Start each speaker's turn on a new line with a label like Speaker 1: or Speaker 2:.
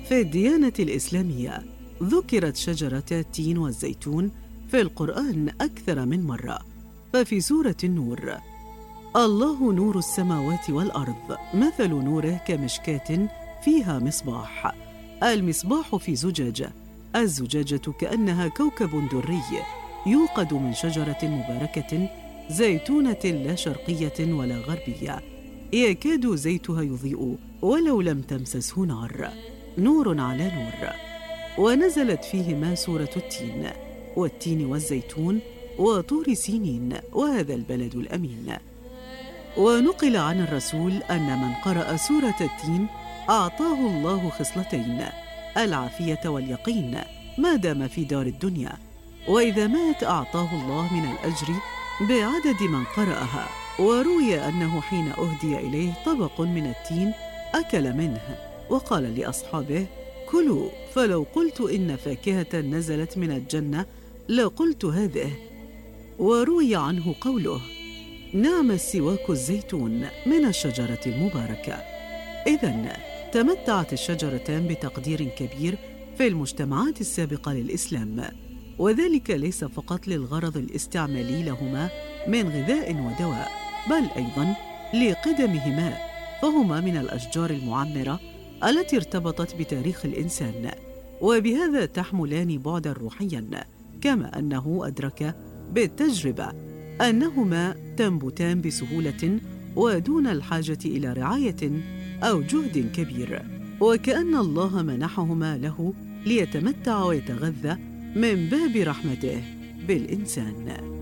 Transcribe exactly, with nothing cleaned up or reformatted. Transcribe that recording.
Speaker 1: في الديانة الإسلامية ذكرت شجرة التين والزيتون في القرآن أكثر من مرة، ففي سورة النور: الله نور السماوات والأرض مثل نوره كمشكاة فيها مصباح. المصباح في زجاجة، الزجاجة كأنها كوكب دري يوقد من شجرة مباركة زيتونة لا شرقية ولا غربية، يكاد زيتها يضيء ولو لم تمسسه نار، نور على نور. ونزلت فيهما سورة التين، والتين والزيتون وطور سينين وهذا البلد الأمين. ونقل عن الرسول أن من قرأ سورة التين أعطاه الله خصلتين: العافية واليقين ما دام في دار الدنيا، وإذا مات أعطاه الله من الأجر بعدد من قرأها. وروي أنه حين أهدي إليه طبق من التين أكل منه وقال لأصحابه: كلوا، فلو قلت إن فاكهة نزلت من الجنة لقلت هذه. وروي عنه قوله: نعم السواك الزيتون من الشجرة المباركة. إذن تمتعت الشجرتان بتقدير كبير في المجتمعات السابقة للإسلام، وذلك ليس فقط للغرض الاستعمالي لهما من غذاء ودواء، بل أيضاً لقدمهما، فهما من الأشجار المعمرة التي ارتبطت بتاريخ الإنسان، وبهذا تحملان بعداً روحياً، كما أنه أدرك بالتجربة أنهما تنبتان بسهولة ودون الحاجة إلى رعاية أو جهد كبير، وكأن الله منحهما له ليتمتع ويتغذى من باب رحمته بالإنسان.